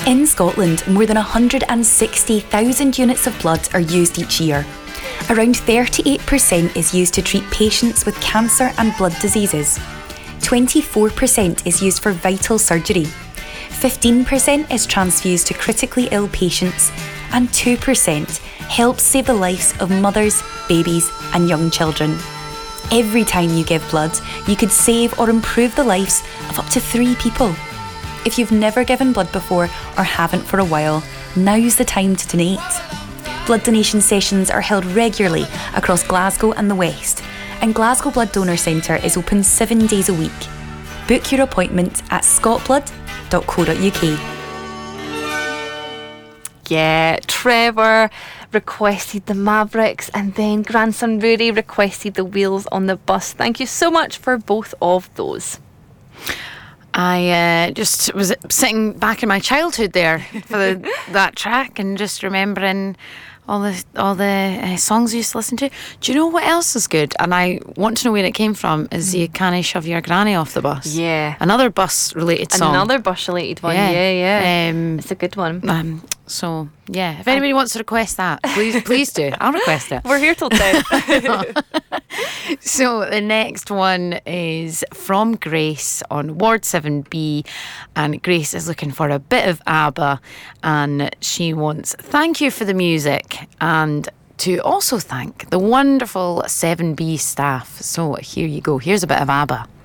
In Scotland, more than 160,000 units of blood are used each year. Around 38% is used to treat patients with cancer and blood diseases. 24% is used for vital surgery. 15% is transfused to critically ill patients, and 2% helps save the lives of mothers, babies, and young children. Every time you give blood, you could save or improve the lives of up to 3 people. If you've never given blood before or haven't for a while, now's the time to donate. Blood donation sessions are held regularly across Glasgow and the West, and Glasgow Blood Donor Centre is open 7 days a week. Book your appointment at scotblood.co.uk. Yeah, Trevor requested the Mavericks, and then grandson Rory requested the Wheels on the Bus. Thank you so much for both of those. I just was sitting back in my childhood there for that track and just remembering all the songs I used to listen to. Do you know what else is good? And I want to know where it came from. Is You Can't Shove Your Granny Off the Bus? Yeah. Another bus-related song. Another bus-related one. Yeah. It's a good one. So, yeah, if anybody wants to request that, please do. I'll request it. We're here till 10. So the next one is from Grace on Ward 7B, and Grace is looking for a bit of ABBA, and she wants thank you for the music and to also thank the wonderful 7B staff. So here you go. Here's a bit of ABBA.